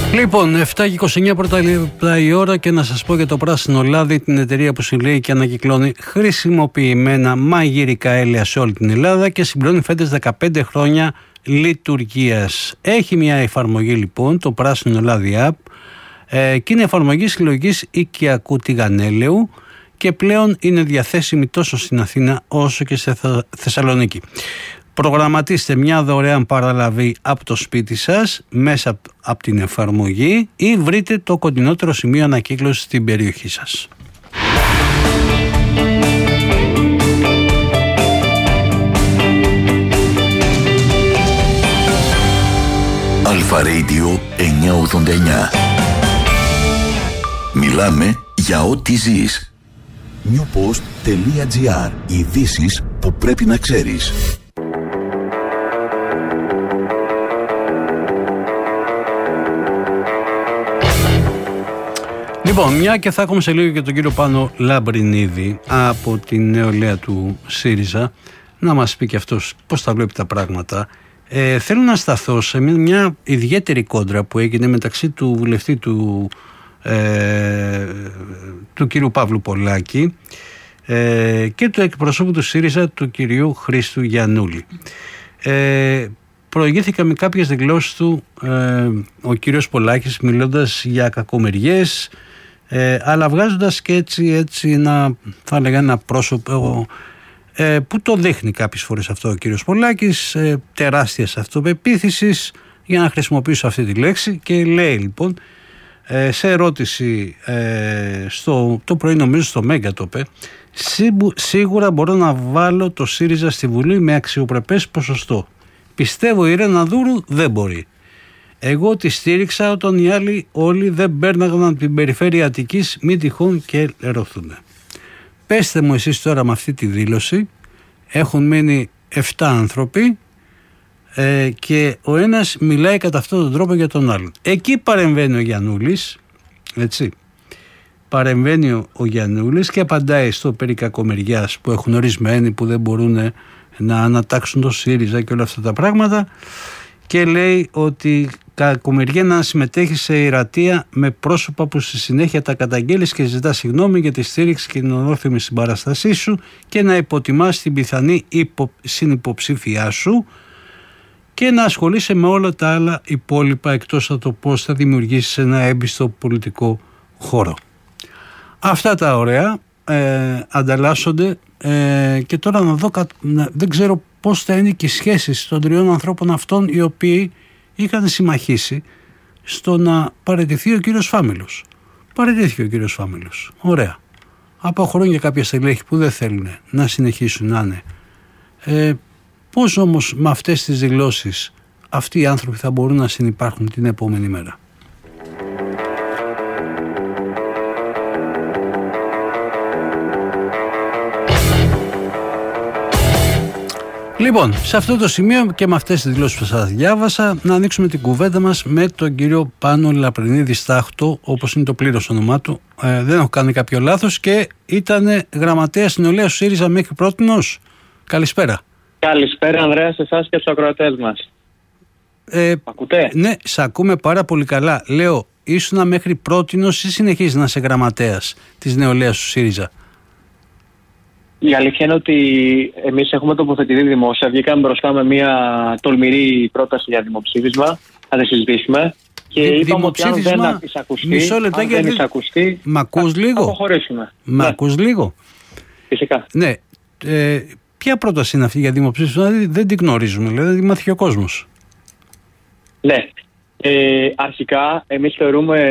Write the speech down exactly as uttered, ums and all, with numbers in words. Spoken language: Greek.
Λοιπόν, επτά και είκοσι εννιά πρώτα λεπτά η ώρα και να σας πω για το Πράσινο Λάδι, την εταιρεία που συλλέγει και ανακυκλώνει χρησιμοποιημένα μαγειρικά έλαια σε όλη την Ελλάδα και συμπληρώνει φέτος δεκαπέντε χρόνια λειτουργίας. Έχει μια εφαρμογή λοιπόν, το Πράσινο Λάδι App, ε, και είναι εφαρμογή συλλογής οικιακού τηγανέλαιου και πλέον είναι διαθέσιμη τόσο στην Αθήνα όσο και στη Θεσσαλονίκη. Προγραμματίστε μια δωρεάν παραλαβή από το σπίτι σας μέσα από την εφαρμογή ή βρείτε το κοντινότερο σημείο ανακύκλωσης στην περιοχή σας. Αλφα Radio εννιακόσια ογδόντα εννιά. Μιλάμε για ό,τι ζεις. newpost.gr. Ειδήσεις που πρέπει να ξέρεις. Λοιπόν, μια και θα έχουμε σε λίγο και τον κύριο Πάνο Λαμπρινίδη από την νεολαία του ΣΥΡΙΖΑ να μας πει και αυτός πώς τα βλέπει τα πράγματα. Ε, θέλω να σταθώ σε μια ιδιαίτερη κόντρα που έγινε μεταξύ του βουλευτή του, ε, του κύριου Παύλου Πολάκη ε, και του εκπροσώπου του ΣΥΡΙΖΑ του κυρίου Χρήστου Γιαννούλη. Ε, προηγήθηκα με κάποιες δηλώσεις του ε, ο κύριος Πολάκης μιλώντας για κακομοιριές, ε, αλλά βγάζοντας και έτσι, έτσι ένα, θα έλεγα ένα πρόσωπο ε, που το δείχνει κάποιες φορές αυτό ο κύριος Πολάκης, ε, τεράστιας αυτοπεποίθησης, για να χρησιμοποιήσω αυτή τη λέξη, και λέει λοιπόν ε, σε ερώτηση ε, στο, το πρωί νομίζω στο Μέγκα το είπε, σίγουρα μπορώ να βάλω το ΣΥΡΙΖΑ στη Βουλή με αξιοπρεπές ποσοστό. Πιστεύω η Ρένα Δούρου δεν μπορεί. Εγώ τη στήριξα όταν οι άλλοι όλοι δεν πέρναγαν από την περιφέρεια Αττικής, μην τυχόν και ερωθούν. Πέστε μου εσείς τώρα με αυτή τη δήλωση, έχουν μείνει επτά άνθρωποι ε, και ο ένας μιλάει κατά αυτόν τον τρόπο για τον άλλον. Εκεί παρεμβαίνει ο Γιαννούλης, έτσι, παρεμβαίνει ο, ο Γιαννούλης και απαντάει στο περί κακομοιριάς που έχουν ορισμένοι που δεν μπορούν να ανατάξουν το ΣΥΡΙΖΑ και όλα αυτά τα πράγματα, και λέει ότι κακομοιριά να συμμετέχει σε ιερατεία με πρόσωπα που στη συνέχεια τα καταγγέλεις και ζητά συγγνώμη για τη στήριξη και την ονόρθιμη συμπαραστασή σου και να υποτιμάς την πιθανή υπο... συνυποψήφιά σου και να ασχολείσαι με όλα τα άλλα υπόλοιπα εκτός από το πώς θα δημιουργήσεις ένα έμπιστο πολιτικό χώρο. Αυτά τα ωραία ε, ανταλλάσσονται ε, και τώρα να δω, δεν ξέρω πώς θα είναι και οι σχέσεις των τριών ανθρώπων αυτών οι οποίοι είχαν συμμαχήσει στο να παραιτηθεί ο κύριος Φάμελος. Παραιτήθηκε ο κύριος Φάμελος. Ωραία. Αποχωρούν και κάποια στελέχη που δεν θέλουν να συνεχίσουν να είναι. Ε, πώς όμως με αυτές τις δηλώσεις αυτοί οι άνθρωποι θα μπορούν να συνυπάρχουν την επόμενη μέρα? Λοιπόν, σε αυτό το σημείο και με αυτές τις δηλώσεις που σας διάβασα, να ανοίξουμε την κουβέντα μας με τον κύριο Πάνο Λαμπρινίδη Στάχτο, όπως είναι το πλήρως όνομά του. Ε, δεν έχω κάνει κάποιο λάθος και ήταν γραμματέας νεολαίας του ΣΥΡΙΖΑ μέχρι πρότινος. Καλησπέρα. Καλησπέρα, Ανδρέα, σε εσάς και στους ακροατές μας. Ε, Ακούτε? Ναι, σε ακούμε πάρα πολύ καλά. Λέω, ήσουνα μέχρι πρότινος ή συνεχίζεις να είσαι γραμματέας της νεολαίας του ΣΥΡΙΖΑ? Η αλήθεια είναι ότι εμείς έχουμε τοποθετηθεί δημόσια. Βγήκαμε μπροστά με μια τολμηρή πρόταση για δημοψήφισμα. Θα τη συζητήσουμε. Και Δη, είπαμε ότι αν δεν εισακουστεί, μισό λεπτά, αν δεν εισακουστεί, μ' ακούς λίγο? θα αποχωρήσουμε. Μ' ναι. ακούς λίγο? Φυσικά. Ναι. Ε, ποια πρόταση είναι αυτή για δημοψήφισμα? Δηλαδή δεν την γνωρίζουμε, δηλαδή δεν μάθει ο κόσμος. Ναι. Ε, αρχικά, εμείς θεωρούμε